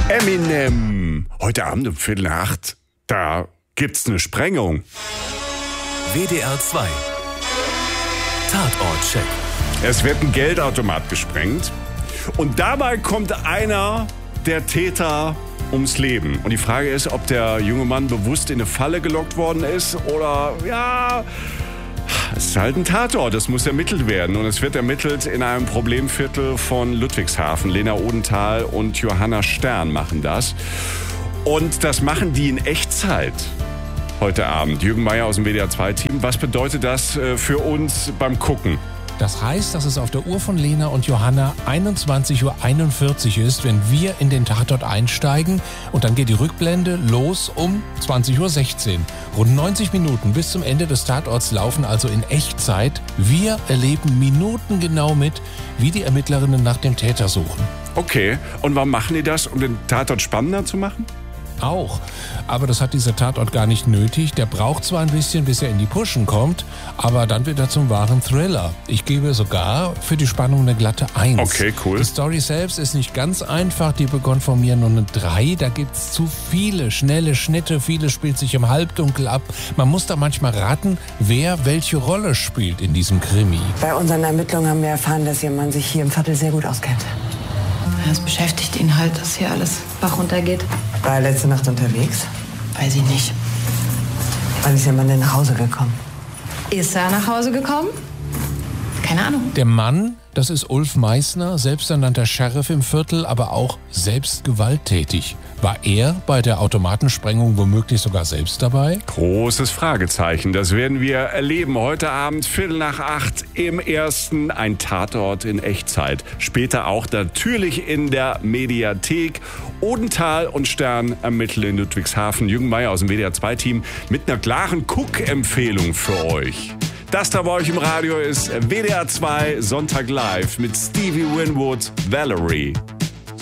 Eminem. Heute Abend um 7:45. Da gibt's eine Sprengung. WDR 2 Tatortcheck. Es wird ein Geldautomat gesprengt. Und dabei kommt einer der Täter ums Leben. Und die Frage ist, ob der junge Mann bewusst in eine Falle gelockt worden ist oder, ja, es ist halt ein Tatort, es muss ermittelt werden. Und es wird ermittelt in einem Problemviertel von Ludwigshafen. Lena Odenthal und Johanna Stern machen das. Und das machen die in Echtzeit heute Abend. Jürgen Meier aus dem WDR 2-Team. Was bedeutet das für uns beim Gucken? Das heißt, dass es auf der Uhr von Lena und Johanna 21:41 Uhr ist, wenn wir in den Tatort einsteigen. Und dann geht die Rückblende los um 20:16 Uhr. Rund 90 Minuten bis zum Ende des Tatorts laufen also in Echtzeit. Wir erleben minutengenau mit, wie die Ermittlerinnen nach dem Täter suchen. Okay, und warum machen die das, um den Tatort spannender zu machen? Auch. Aber das hat dieser Tatort gar nicht nötig. Der braucht zwar ein bisschen, bis er in die Puschen kommt, aber dann wird er zum wahren Thriller. Ich gebe sogar für die Spannung eine glatte 1. Okay, cool. Die Story selbst ist nicht ganz einfach. Die bekommt von mir nur eine 3. Da gibt's zu viele schnelle Schnitte. Vieles spielt sich im Halbdunkel ab. Man muss da manchmal raten, wer welche Rolle spielt in diesem Krimi. Bei unseren Ermittlungen haben wir erfahren, dass Ihr Mann sich hier im Viertel sehr gut auskennt. Es beschäftigt ihn halt, dass hier alles Bach runtergeht. War er letzte Nacht unterwegs? Weiß ich nicht. Wann ist Ihr Mann denn nach Hause gekommen? Ist er nach Hause gekommen? Keine Ahnung. Der Mann, das ist Ulf Meissner, selbsternannter Sheriff im Viertel, aber auch selbst gewalttätig. War er bei der Automatensprengung womöglich sogar selbst dabei? Großes Fragezeichen. Das werden wir erleben. Heute Abend 7:45 im Ersten. Ein Tatort in Echtzeit. Später auch natürlich in der Mediathek. Odenthal und Stern ermitteln in Ludwigshafen. Jürgen Meier aus dem WDR 2-Team mit einer klaren Guck-Empfehlung für euch. Das da bei euch im Radio ist WDR 2 Sonntag live mit Stevie Winwood, Valerie.